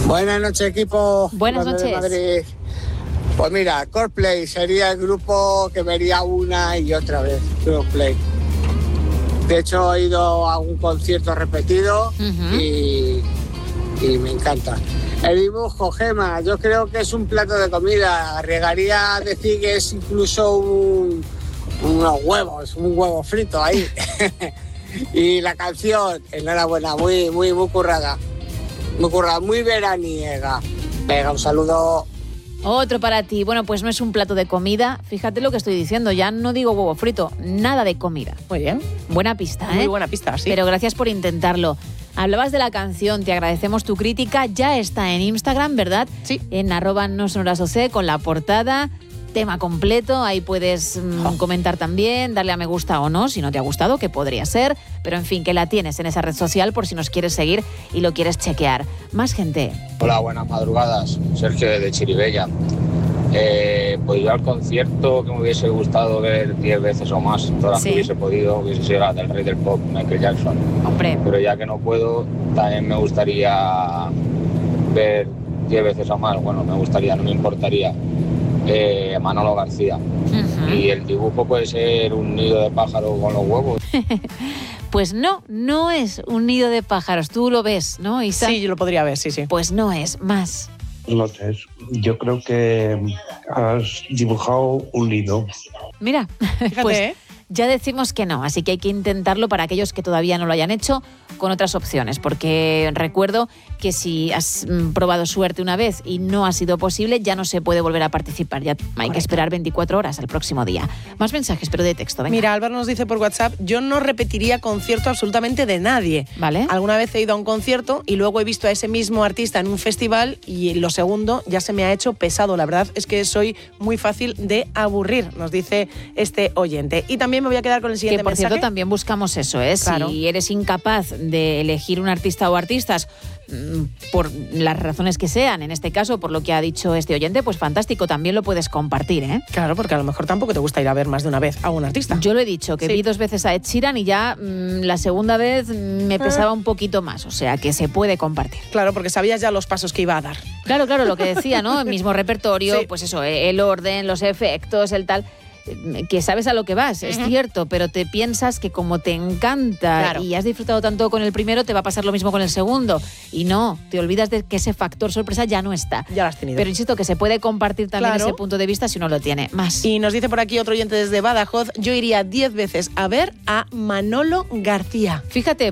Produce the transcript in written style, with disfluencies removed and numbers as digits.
Buenas noches, equipo. Buenas noches. Madrid. Pues mira, Coldplay sería el grupo que vería una y otra vez. Coldplay. De hecho, he ido a un concierto repetido y me encanta. El dibujo, Gema, yo creo que es un plato de comida. Arriesgaría a decir que es incluso unos huevos, un huevo frito ahí. Y la canción, enhorabuena, muy currada. Muy currada, muy veraniega. Venga, un saludo. Otro para ti. Bueno, pues no es un plato de comida. Fíjate lo que estoy diciendo. Ya no digo huevo frito, nada de comida. Muy bien. Buena pista, ¿eh? Muy buena pista, sí. Pero gracias por intentarlo. Hablabas de la canción, te agradecemos tu crítica. Ya está en Instagram, ¿verdad? Sí. En @nosonorasoc con la portada, tema completo. Ahí puedes comentar también, darle a me gusta o no, si no te ha gustado, que podría ser. Pero en fin, que la tienes en esa red social por si nos quieres seguir y lo quieres chequear. Más gente. Hola, buenas madrugadas. Sergio de Chiribella. Pues yo al concierto que me hubiese gustado ver 10 veces o más, todas las que hubiese podido, hubiese sido la del rey del pop, Michael Jackson. Hombre. Pero ya que no puedo, también me gustaría ver 10 veces o más. Bueno, no me importaría. Manolo García. Y el dibujo puede ser un nido de pájaro con los huevos. Pues no es un nido de pájaros. Tú lo ves, ¿no, Isa? Sí, yo lo podría ver, sí. Pues no es más. No sé, yo creo que has dibujado un nido. Mira, Fíjate, pues ya decimos que no, así que hay que intentarlo para aquellos que todavía no lo hayan hecho con otras opciones, porque recuerdo que si has probado suerte una vez y no ha sido posible, ya no se puede volver a participar, ya hay que esperar 24 horas al próximo día. Más mensajes, pero de texto, venga. Mira, Álvaro nos dice por WhatsApp, yo no repetiría concierto absolutamente de nadie. ¿Vale? Alguna vez he ido a un concierto y luego he visto a ese mismo artista en un festival y lo segundo ya se me ha hecho pesado. La verdad es que soy muy fácil de aburrir, nos dice este oyente. Y también me voy a quedar con el siguiente que, por mensaje. cierto, también buscamos eso, ¿eh? Claro. Si eres incapaz de elegir un artista o artistas por las razones que sean, en este caso por lo que ha dicho este oyente, pues fantástico, también lo puedes compartir, ¿eh? Claro, porque a lo mejor tampoco te gusta ir a ver más de una vez a un artista. Yo lo he dicho, que vi 2 veces a Ed Sheeran y ya la segunda vez me pesaba un poquito más, o sea que se puede compartir. Claro, porque sabías ya los pasos que iba a dar. Claro, lo que decía, ¿no? El mismo repertorio, pues eso, el orden, los efectos, el tal, que sabes a lo que vas, es cierto, pero te piensas que como te encanta y has disfrutado tanto con el primero, te va a pasar lo mismo con el segundo. Y no, te olvidas de que ese factor sorpresa ya no está. Ya lo has tenido. Pero insisto que se puede compartir también ese punto de vista si uno lo tiene. Más. Y nos dice por aquí otro oyente desde Badajoz, yo iría 10 veces a ver a Manolo García. Fíjate,